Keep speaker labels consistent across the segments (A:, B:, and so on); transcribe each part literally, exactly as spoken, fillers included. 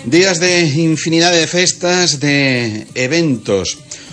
A: Días de infinidade de festas, de eventos.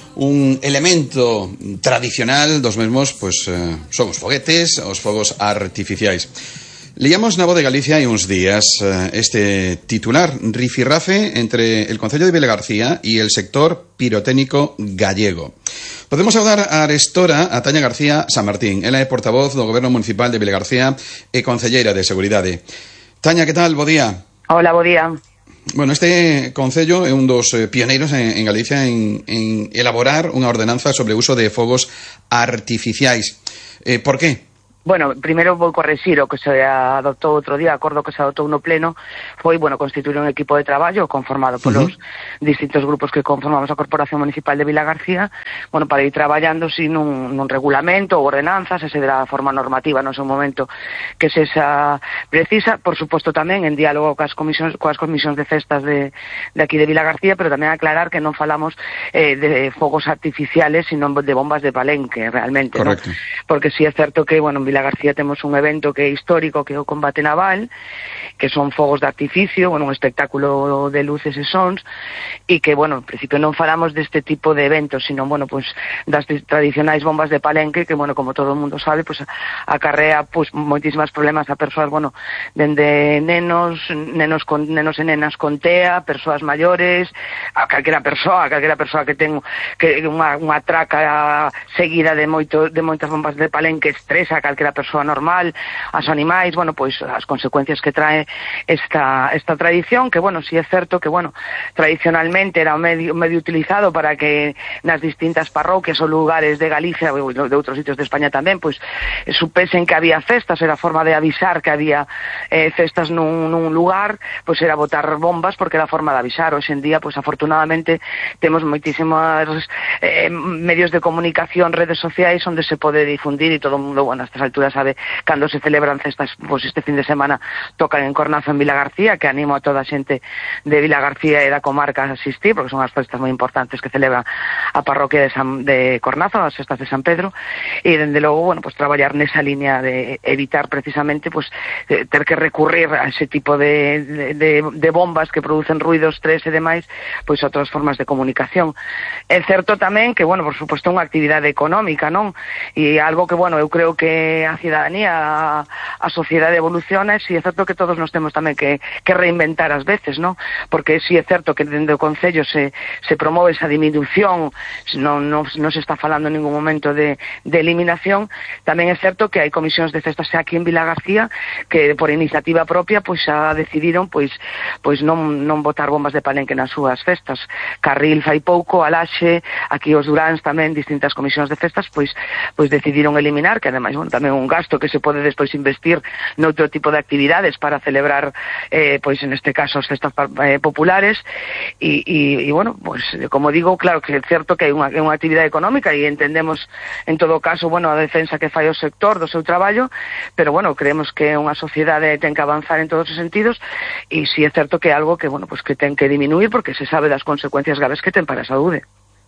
A: Un elemento tradicional dos mesmos, pois, eh, son os foguetes, os fogos artificiais. Leíamos na Voz de Galicia hai uns días eh, este titular, rifirrafe entre el Concello de Vilagarcía e el sector pirotécnico gallego. Podemos saudar a arestora a Tania García San Martín. Ela é portavoz do Goberno Municipal de Vilagarcía e concelleira de Seguridade. Tania, que tal? Bo día.
B: Hola, bo día.
A: Bueno, este concello é un dos pioneiros en, en Galicia en, en elaborar unha ordenanza sobre o uso de fogos artificiais. Eh, por qué?
B: Bueno, primeiro vou correxir o que se adoptou outro día, acordo que se adoptou no pleno, foi, bueno, constituir un equipo de traballo conformado polos uh-huh. distintos grupos que conformamos a Corporación Municipal de Vilagarcía, bueno, para ir traballando sin un, nun regulamento ou ordenanzas, ese será a forma normativa no seu momento que se esa precisa, por suposto tamén en diálogo coas comisións, coas comisións de festas de, de aquí de Vilagarcía, pero tamén aclarar que non falamos eh, de fogos artificiales, sino de bombas de palenque, realmente, ¿no? Porque sí é certo que, bueno, en Vilagarcía temos un evento que é histórico, que é o combate naval, que son fogos de artificio, bueno, un espectáculo de luces e sons, e que, bueno, en principio non falamos deste tipo de eventos, sino, bueno, pues das tradicionais bombas de palenque, que, bueno, como todo o mundo sabe, pues acarrea, pues, moitísimas problemas a persoas, bueno, dende nenos, nenos con nenos e nenas con T E A, persoas maiores, a calquera persoa, a calquera persoa que ten que unha, unha traca seguida de moito de moitas bombas de palenque estresa a calquera a persoa normal, as animais, bueno, pois as consecuencias que trae esta esta tradición, que, bueno, si é certo que, bueno, tradicionalmente era un medio, medio utilizado para que nas distintas parroquias ou lugares de Galicia ou de outros sitios de España tamén, pois supesen que había festas, era forma de avisar que había eh, festas nun, nun lugar, pois era botar bombas porque era forma de avisar. Hoxe en día, pois afortunadamente temos moitísimos eh, medios de comunicación, redes sociais onde se pode difundir e todo o mundo, bueno, a estas altura sabe cando se celebran cestas, pois este fin de semana tocan en Cornazo, en Vilagarcía, que animo a toda a xente de Vilagarcía e da comarca a asistir, porque son as festas moi importantes que celebra a parroquia de, San, de Cornazo, as festas de San Pedro, e dende logo, bueno, pues traballar nesa línea de evitar precisamente, pues ter que recurrir a ese tipo de, de, de, de bombas que producen ruido, estrés e demais, pois a outras formas de comunicación. É certo tamén que, bueno, por suposto, unha actividade económica, non? E algo que, bueno, eu creo que a cidadanía, a, a sociedade evoluciona, e si é certo que todos nos temos tamén que, que reinventar ás veces, non? Porque si é certo que dentro do Concello se, se promove esa diminución, non, non, non se está falando en ningún momento de, de eliminación. Tamén é certo que hai comisións de festas aquí en Vilagarcía que por iniciativa propia pois xa decidiron pois pois non non botar bombas de palenque nas súas festas. Carril fai pouco, Alaxe, aquí os Duráns tamén, distintas comisións de festas, pois pois decidiron eliminar, que ademais, bueno, tamén un gasto que se pode despois investir noutro tipo de actividades para celebrar, eh, pois en este caso as festas eh, populares, e, e, e bueno, pois como digo, claro que é certo que hai unha, unha actividade económica e entendemos en todo caso, bueno, a defensa que fai o sector do seu traballo, pero bueno, creemos que unha sociedade ten que avanzar en todos os sentidos, e si é certo que é algo que, bueno, pues que ten que diminuir porque se sabe das consecuencias graves que ten para a saúde.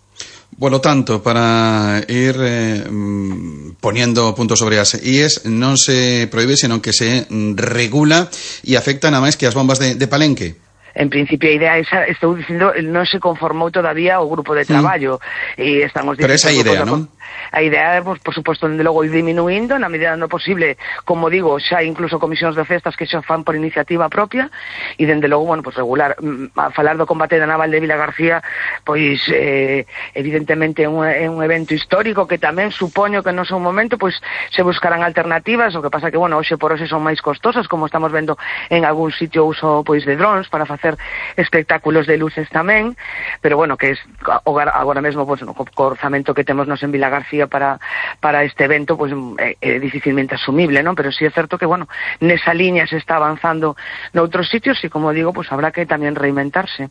A: Polo tanto, para ir eh, poniendo puntos sobre as íes, non se proíbe, senón que se regula e afecta nada máis que as bombas de, de palenque.
B: En principio a idea esa, estou dicindo, non se conformou todavía o grupo de traballo, mm. e estamos
A: dicindo... Pero esa idea, non?
B: A idea é, pues, por suposto, dende logo ir diminuindo na medida do posible, como digo, xa incluso comisións de festas que xa fan por iniciativa propia, e dende logo, bueno, pues regular. A falar do combate da naval de Vilagarcía, pois eh, evidentemente é un, é un evento histórico que tamén supoño que no seu momento pois se buscarán alternativas, o que pasa que, bueno, hoxe por hoxe son máis costosas, como estamos vendo en algún sitio uso pois de drones para facer espectáculos de luces tamén, pero bueno, que es agora mesmo pois, no, co orzamento que temos nos en Vilagarcía para, para este evento, pois é, é dificilmente asumible, non? Pero sí é certo que, bueno, nesa liña se está avanzando noutros sitios e, como digo, pois habrá que tamén reinventarse.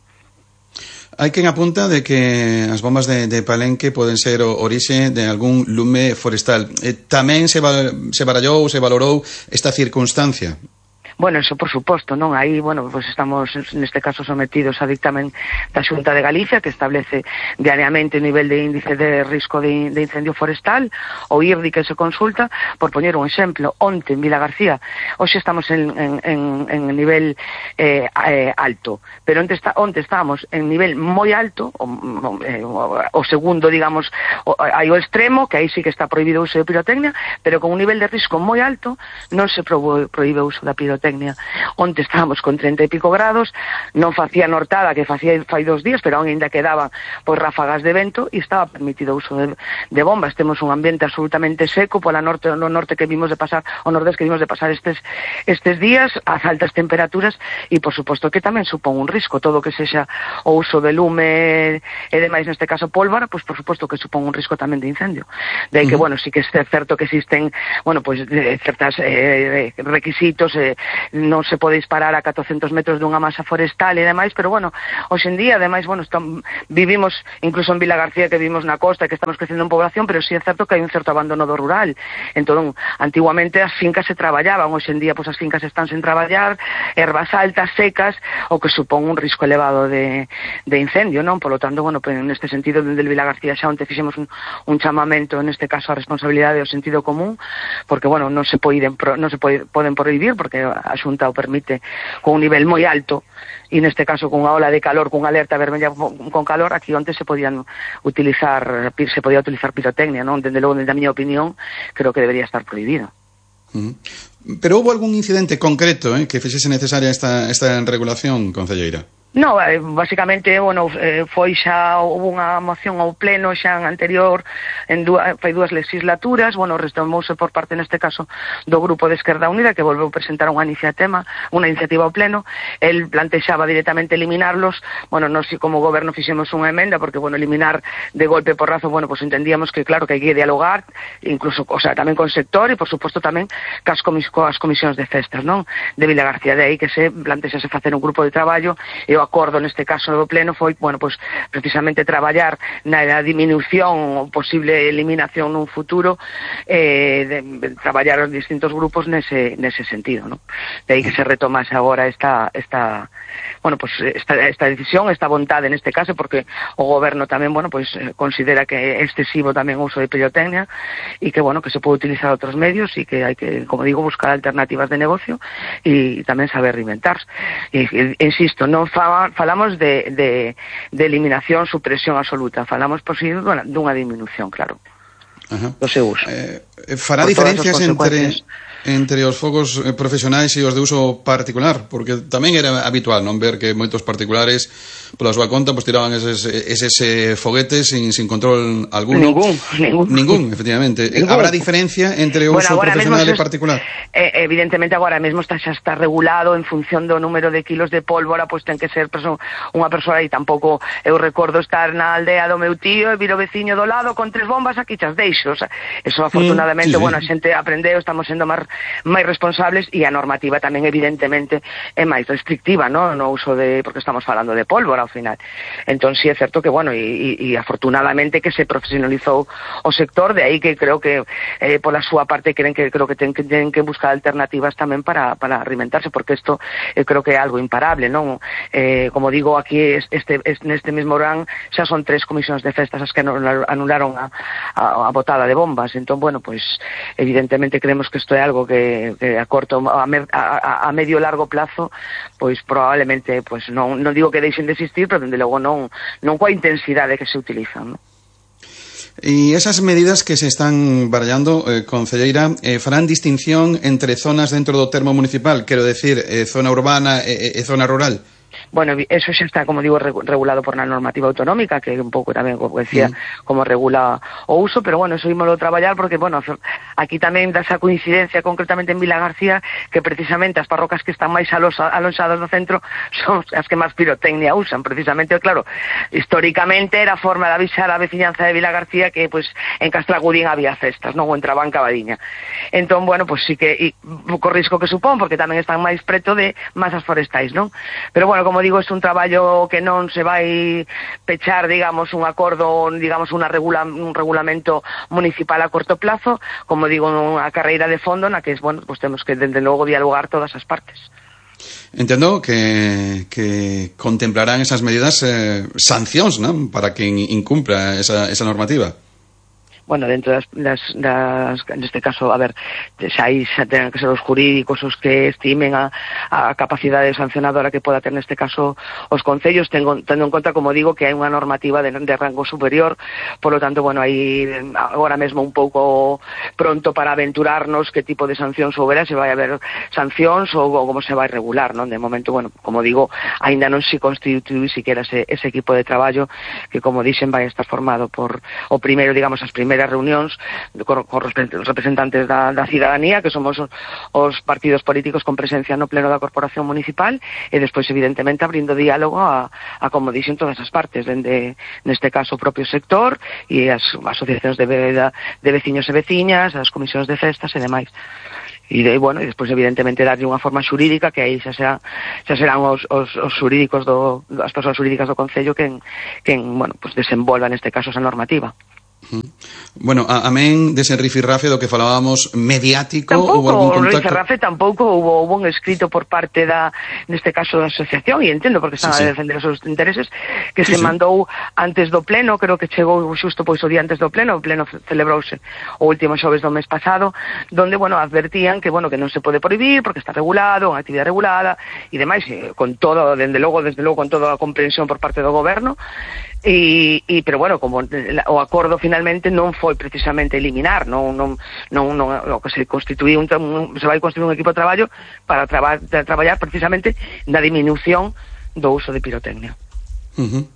A: Hai quen apunta de que as bombas de, de palenque poden ser o orixe de algún lume forestal. Eh, tamén se, val, se barallou, se valorou esta circunstancia?
B: Bueno, eso por suposto, non? Aí, bueno, pues estamos neste caso sometidos a dictamen da Xunta de Galicia que establece diariamente o nivel de índice de risco de, de incendio forestal, o I R D I que se consulta, por poñer un exemplo, onte en Vilagarcía, hoxe estamos en, en, en, en nivel eh, eh, alto, pero onte, está, onte estábamos en nivel moi alto, o, o, o segundo, digamos, o, hai o extremo, que aí sí que está prohibido o uso de pirotecnia, pero con un nivel de risco moi alto non se probo, prohíbe o uso da pirotecnia. Onte estábamos con treinta e pico grados, non facía nortada que facía fai dos días, pero ainda quedaban pois ráfagas de vento e estaba permitido o uso de, de bombas. Temos un ambiente absolutamente seco pola norte, no norte que vimos de pasar, o nordés que vimos de pasar estes estes días, as altas temperaturas, e por suposto que tamén supón un risco, todo que sexa o uso de lume e demais, neste caso pólvora, pois por suposto que supón un risco tamén de incendio. De aí que, uh -huh. bueno, sí que é certo que existen, bueno, pois certas eh, requisitos, eh, non se pode disparar a catrocentos metros dunha masa forestal e demais, pero bueno, hoxe en día, ademais, bueno, estamos, vivimos, incluso en Vilagarcía, que vivimos na costa, que estamos crecendo en población, pero sí é certo que hai un certo abandono do rural. Entón, antiguamente as fincas se traballaban, hoxe en día, pois as fincas están sen traballar, ervas altas, secas, o que supón un risco elevado de, de incendio, non? Por lo tanto, bueno, pues, neste sentido, dende Vilagarcía xa onte fixemos un, un chamamento, neste caso, a responsabilidade do sentido común, porque, bueno, non se poden, non se poden, poden prohibir, porque a Xunta o permite con un nivel moi alto, e neste caso con unha ola de calor, con unha alerta vermella con calor, aquí onte se podían utilizar, se podía utilizar pirotecnia, non? Dende logo, dende a miña opinión, creo que debería estar prohibido.
A: Mm. Pero houve algún incidente concreto eh, que fixese necesaria esta, esta regulación, concelleira?
B: No, eh, basicamente, bueno, eh, foi xa unha moción ao pleno xa en anterior, en dúas, fai dúas legislaturas, bueno, retomouse por parte neste caso do Grupo de Esquerda Unida, que volveu presentar unha iniciativa, unha iniciativa ao pleno. El plantexaba directamente eliminarlos. Bueno, nós como goberno fixemos unha emenda, porque, bueno, eliminar de golpe porrazo, bueno, pues entendíamos que, claro, que hai que dialogar, incluso, o sea, tamén con sector e, por suposto, tamén cas, comis, coas comisións de festas, non? De Vilagarcía, de aí que se plantexase facer un grupo de traballo, e o acordo neste caso do pleno foi, bueno, pues precisamente traballar na diminución ou posible eliminación nun futuro, eh, de, de traballar os distintos grupos nese nese sentido, ¿no? De aí que se retomase agora esta esta bueno, pues esta esta decisión, esta vontade neste caso, porque o goberno tamén, bueno, pues considera que é excesivo tamén o uso de pirotecnia e que, bueno, que se pode utilizar outros medios e que hai que, como digo, buscar alternativas de negocio e tamén saber reinventarse. E, e, insisto, non fa falamos de, de, de eliminación, supresión absoluta. Falamos posible bueno, dunha disminución, claro.
A: Ajá.
B: Do seu uso.
A: Eh, fará diferencias entre entre os fogos profesionais e os de uso particular, porque tamén era habitual non ver que moitos particulares pola súa conta pues, tiraban eses, eses foguetes sin, sin control alguno.
B: Ningún, ningún.
A: Ningún, efectivamente. Ningún. Habrá diferencia entre o uso bueno, profesional e particular?
B: Eh, evidentemente agora mesmo está, xa está regulado en función do número de kilos de pólvora, pois pues, ten que ser perso unha persoa, e tampouco eu recordo estar na aldea do meu tío e vir o veciño do lado con tres bombas, aquí chas deixo. O sea, eso afortunadamente, mm, sí, sí. bueno, a xente aprendeu, estamos sendo máis máis responsables e a normativa tamén evidentemente é máis restrictiva, ¿no? No uso de, porque estamos falando de pólvora ao final. Entón sí é certo que, bueno, e, e afortunadamente que se profesionalizou o sector, de aí que creo que eh, pola súa parte creen que creo que ten que, ten que buscar alternativas tamén para, para reinventarse, porque isto eh, creo que é algo imparable, non? Eh, como digo, aquí este, este, neste mesmo orán xa son tres comisións de festas as que anularon a, a, a botada de bombas. Entón, bueno, pues evidentemente creemos que isto é algo que, que a corto a, mer, a, a medio largo plazo pois probablemente pois non, non digo que deixen de existir, pero dende logo non, non coa intensidade que se utilizan, non?
A: E esas medidas que se están barallando, eh, concelleira, eh, farán distinción entre zonas dentro do termo municipal, quero decir, eh, zona urbana e, e zona rural?
B: Bueno, eso xa está, como digo, regulado por na normativa autonómica, que un pouco tamén, como decía, mm. como regula o uso, pero bueno, eso ímolo traballar porque, bueno, aquí tamén dá esa coincidencia concretamente en Vilagarcía, que precisamente as parrocas que están máis alonxadas do centro son as que máis pirotecnia usan, precisamente, claro, históricamente era forma de avisar a veciñanza de Vilagarcía que, pues, en Castragudín había festas, non? Ou entraban Cabadiña. Entón, bueno, pues sí que, e, co risco que supón, porque tamén están máis preto de masas forestais, non? Pero bueno, como digo, é un traballo que non se vai pechar, digamos, un acordo, digamos, una regula, un regulamento municipal a corto plazo, como digo, unha carreira de fondo na que, bueno, pues temos que, desde logo, dialogar todas as partes.
A: Entendo que, que contemplarán esas medidas eh, sancións, ¿no?, para quen incumpra esa, esa normativa.
B: Bueno, dentro das, das, das, neste caso, a ver, xa aí xa ten que ser os jurídicos os que estimen a, a capacidade sancionadora que poda ter neste caso os concellos, tengo, tendo en conta, como digo, que hai unha normativa de, de rango superior, polo tanto, bueno, aí agora mesmo un pouco pronto para aventurarnos que tipo de sancións houbera, se vai haber sancións ou, ou como se vai regular, non? De momento, bueno, como digo, aínda non se constitui siquiera ese, ese equipo de traballo que, como dixen, vai estar formado por o primeiro, digamos, as primeiras reunións con, con representantes da, da cidadanía, que somos os, os partidos políticos con presencia no pleno da Corporación Municipal, e despois, evidentemente, abrindo diálogo a, a como dixen, todas as partes, dende, neste caso, o propio sector e as asociacións de, de, de veciños e veciñas, as comisións de festas e demais. E, de, bueno, e despois, evidentemente, darlle unha forma xurídica, que aí xa, xa, xa serán os, os, os xurídicos do, as persoas xurídicas do Concello quen, quen, bueno, pues desenvolva neste caso esa normativa.
A: Bueno, a, amén dese rifirrafe do que falábamos mediático,
B: tampouco,
A: houve algún contacto?
B: Rifirrafe tampouco houve, houve un escrito por parte da, neste caso, da asociación, e entendo porque están sí, sí. a defender os seus intereses, que sí, se sí. mandou antes do pleno, creo que chegou xusto pois o día antes do pleno, o pleno celebrouse o último xoves do mes pasado, donde, bueno, advertían que, bueno, que non se pode prohibir porque está regulado, unha actividade regulada e demais, e con todo, desde logo, desde logo con toda a comprensión por parte do goberno. E, e pero bueno, como o acordo finalmente non foi precisamente eliminar, non non non non o que se constituí un, un se vai construir un equipo de traballo para traba, de traballar precisamente na diminución do uso de pirotecnia.
A: Uh-huh.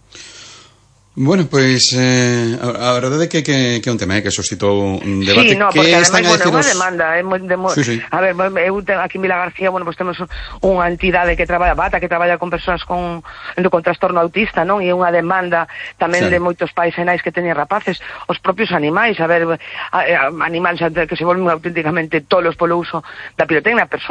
A: Bueno, pois pues, eh, a, a verdade é que, que, que é un tema eh, que suscitou un debate.
B: Sí, no, porque
A: que
B: ademais, bueno, é unha
A: os...
B: demanda é moi, de,
A: sí, sí.
B: A ver, eu ten, aquí en Vilagarcía, bueno, pues temos unha entidade que traballa, Bata, que traballa con persoas con, con trastorno autista, non? E unha demanda tamén claro. de moitos pais e nais que teñen rapaces, os propios animais, a ver, a, a, animais que se volven auténticamente tolos polo uso da pirotecnia, persoas